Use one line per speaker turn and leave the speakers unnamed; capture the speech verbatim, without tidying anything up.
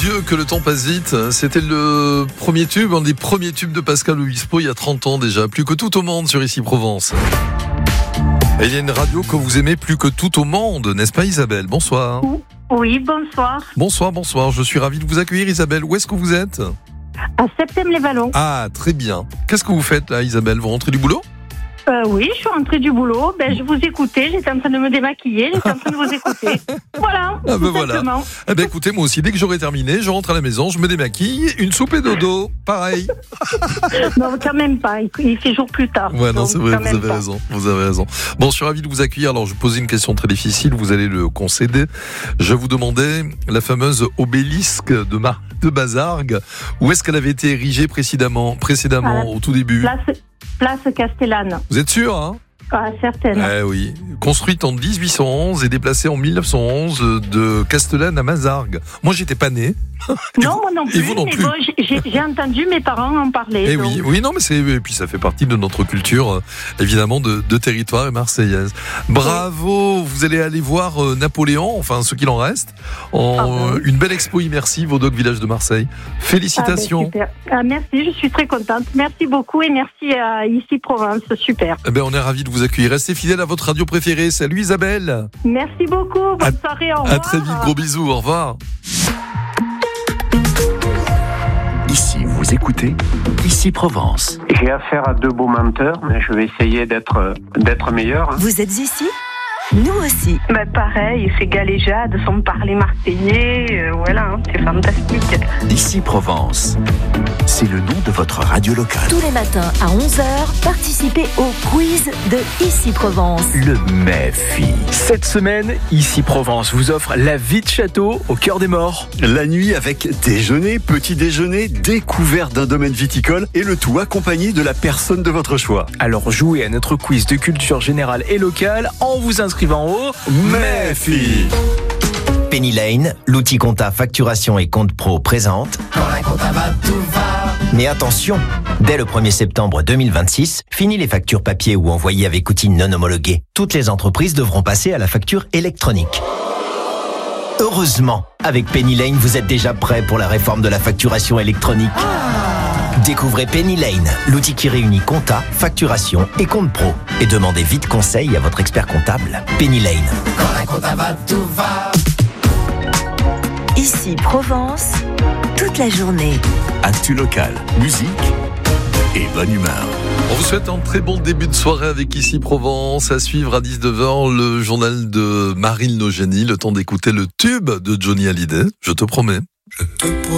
Dieu, que le temps passe vite. C'était le premier tube, un des premiers tubes de Pascal Obispo il y a trente ans déjà. Plus que tout au monde sur Ici Provence. Et il y a une radio que vous aimez plus que tout au monde, n'est-ce pas Isabelle? Bonsoir.
Oui, bonsoir.
Bonsoir, bonsoir. Je suis ravi de vous accueillir Isabelle. Où est-ce que vous êtes?
À Septem-les-Vallons.
Ah, très bien. Qu'est-ce que vous faites là Isabelle? Vous rentrez du boulot?
Euh, oui, je suis rentrée du boulot. Ben, je vous écoutais. J'étais en train de me démaquiller. J'étais en train de vous écouter. Voilà.
Ah ben
tout
voilà.
simplement.
Eh ben écoutez, moi aussi, dès que j'aurai terminé, je rentre à la maison, je me démaquille, une soupe et dodo. Pareil.
Non, quand même pas. Il il fait jour plus tard.
Ouais, non,
Donc,
c'est vrai,
quand
vous
même
avez
pas.
raison. Vous avez raison. Bon, je suis ravi de vous accueillir. Alors, je vous posais une question très difficile. Vous allez le concéder. Je vous demandais la fameuse obélisque de Mar de Bazargues. Où est-ce qu'elle avait été érigée précédemment, précédemment,
À la
au tout début?
Place, place Castellane.
Vous êtes sûr, hein?
Ah, certaine.
Eh oui. Construite en dix-huit cent onze et déplacée en mille neuf cent onze de Castellane à Mazargues. Moi, j'étais pas né.
Non, moi non plus.
Et vous non
mais
plus.
bon, j'ai, j'ai entendu mes parents en parler.
Eh
donc.
oui, oui, non, mais c'est, et puis ça fait partie de notre culture, euh, évidemment, de, de territoire et marseillaise. Bravo, vous allez aller voir euh, Napoléon, enfin, ce qu'il en reste, en
Ah ben.
euh, une belle expo immersive au Doc Village de Marseille. Félicitations.
Ah, ben, super. Ah, merci, je suis très contente. Merci beaucoup et merci à Ici Provence. Super.
Eh ben, on est ravis de vous accueillir. Restez fidèles à votre radio préférée. Salut Isabelle.
Merci beaucoup. Bonne
À-
soirée. Au revoir.
À très vite, gros bisous, au revoir.
Ici, vous écoutez Ici Provence.
J'ai affaire à deux beaux menteurs, mais je vais essayer d'être d'être meilleur. hein.
Vous êtes ici? Nous aussi.
Bah pareil, c'est galéjade, sans me parler marseillais, euh, voilà, hein, c'est fantastique.
Ici Provence. C'est le nom de votre radio locale.
Tous les matins à onze heures, participez au quiz de Ici Provence.
Le Méfi.
Cette semaine, Ici Provence vous offre la vie de château au cœur des morts.
La nuit avec déjeuner, petit déjeuner, découverte d'un domaine viticole et le tout accompagné de la personne de votre choix.
Alors jouez à notre quiz de culture générale et locale en vous inscrivant au
Méfi.
Penny Lane, l'outil compta facturation et compte pro présente. Mais attention, dès le premier septembre deux mille vingt-six, fini les factures papier ou envoyées avec outils non homologués. Toutes les entreprises devront passer à la facture électronique. Heureusement, avec Penny Lane, vous êtes déjà prêt pour la réforme de la facturation électronique. Découvrez Penny Lane, l'outil qui réunit compta, facturation et compte pro. Et demandez vite conseil à votre expert comptable. Penny Lane.
Ici Provence, toute la journée.
Actu local, musique et bonne humeur.
On vous souhaite un très bon début de soirée avec Ici Provence. À suivre à dix-neuf heures, le journal de Marine Nogeni. Le temps d'écouter le tube de Johnny Hallyday. Je te promets. Je te promets.